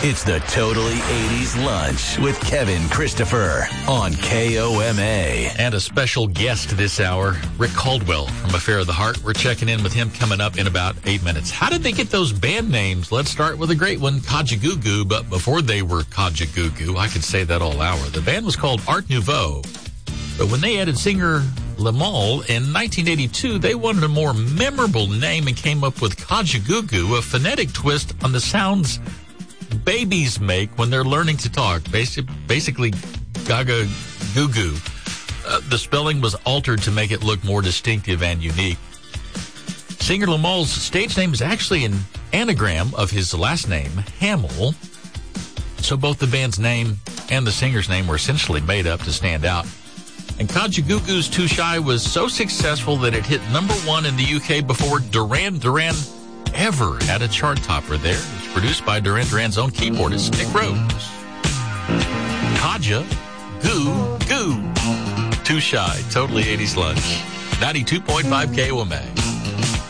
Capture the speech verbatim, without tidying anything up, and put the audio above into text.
It's the Totally eighties Lunch with Kevin Christopher on K O M A. And a special guest this hour, Rick Caldwell from Affair of the Heart. We're checking in with him coming up in about eight minutes. How did they get those band names? Let's start with a great one, Kajagoogoo. But before they were Kajagoogoo, I could say that all hour. The band was called Art Nouveau. But when they added singer Limahl in nineteen eighty-two, they wanted a more memorable name and came up with Kajagoogoo, a phonetic twist on the sounds babies make when they're learning to talk. Basic, basically, gaga goo goo. Uh, the spelling was altered to make it look more distinctive and unique. Singer Limahl's stage name is actually an anagram of his last name, Hamill. So both the band's name and the singer's name were essentially made up to stand out. And Kajagoogoo's Too Shy was so successful that it hit number one in the U K before Duran Duran ever had a chart topper there. It was produced by Duran Duran's own keyboardist, Nick Rhodes. Kaja, Goo, Goo. Too Shy, Totally eighties Lunch. ninety-two point five K O M A.